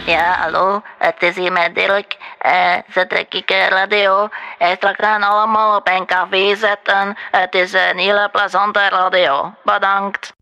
Ja, hallo, het is hier met Dirk. Zet ik radio. Straks gaan allemaal op een café zetten. Het is een hele plezante radio. Bedankt.